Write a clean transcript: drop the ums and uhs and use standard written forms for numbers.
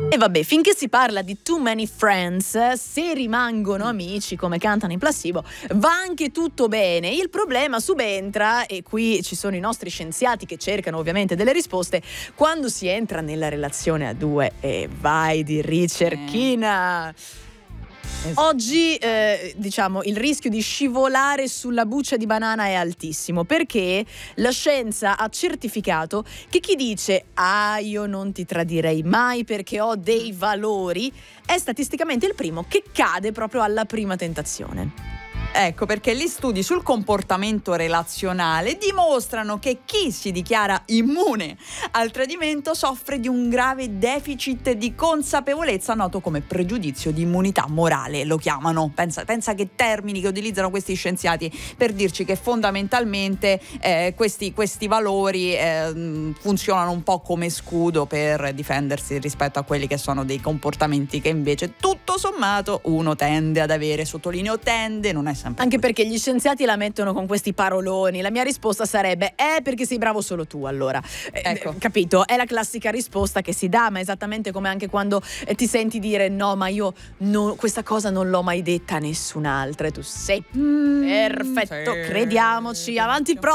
E vabbè, finché si parla di too many friends, se rimangono amici, come cantano in Placebo, va anche tutto bene. Il problema subentra, e qui ci sono i nostri scienziati che cercano ovviamente delle risposte, quando si entra nella relazione a due e vai di ricerchina. Oggi diciamo il rischio di scivolare sulla buccia di banana è altissimo, perché la scienza ha certificato che chi dice io non ti tradirei mai perché ho dei valori è statisticamente il primo che cade proprio alla prima tentazione. Ecco perché gli studi sul comportamento relazionale dimostrano che chi si dichiara immune al tradimento soffre di un grave deficit di consapevolezza noto come pregiudizio di immunità morale, lo chiamano. Pensa che termini che utilizzano questi scienziati per dirci che fondamentalmente questi valori funzionano un po' come scudo per difendersi rispetto a quelli che sono dei comportamenti che invece tutto sommato uno tende ad avere. Sottolineo tende, non è sempre anche così. perché gli scienziati la mettono con questi paroloni. La mia risposta sarebbe perché sei bravo solo tu, allora Ecco. capito? È la classica risposta che si dà, ma esattamente come anche quando ti senti dire no, ma io questa cosa non l'ho mai detta a nessun'altra, e tu sei perfetto, Sì. crediamoci, avanti il